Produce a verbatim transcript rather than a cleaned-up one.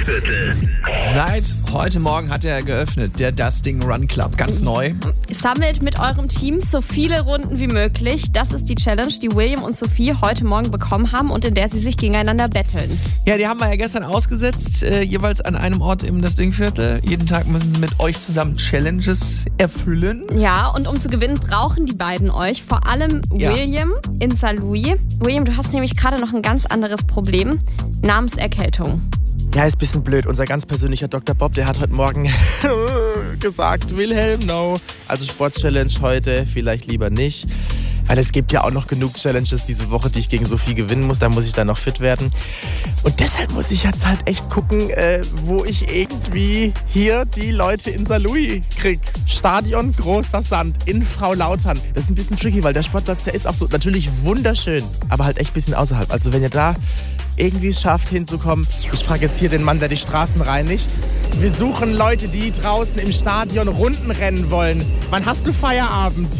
Stinkviertel. Seit heute Morgen hat er geöffnet, der Dusting Run Club. Ganz neu. Sammelt mit eurem Team so viele Runden wie möglich. Das ist die Challenge, die William und Sophie heute Morgen bekommen haben und in der sie sich gegeneinander betteln. Ja, die haben wir ja gestern ausgesetzt, äh, jeweils an einem Ort im Dusting-Viertel. Jeden Tag müssen sie mit euch zusammen Challenges erfüllen. Ja, und um zu gewinnen, brauchen die beiden euch. Vor allem Ja. William in Saint-Louis. William, du hast nämlich gerade noch ein ganz anderes Problem. Namenserkältung. Ja, ist ein bisschen blöd. Unser ganz persönlicher Doktor Bob, der hat heute Morgen gesagt, Wilhelm, no. Also Sport-Challenge heute, vielleicht lieber nicht. Weil es gibt ja auch noch genug Challenges diese Woche, die ich gegen Sophie gewinnen muss. Da muss ich dann noch fit werden. Und deshalb muss ich jetzt halt echt gucken, äh, wo ich irgendwie hier die Leute in Saint Louis krieg. Stadion Großer Sand in Frau Lautern. Das ist ein bisschen tricky, weil der Sportplatz, der ist auch so natürlich wunderschön, aber halt echt ein bisschen außerhalb. Also wenn ihr da irgendwie es schafft hinzukommen. Ich frage jetzt hier den Mann, der die Straßen reinigt. Wir suchen Leute, die draußen im Stadion Runden rennen wollen. Wann hast du Feierabend?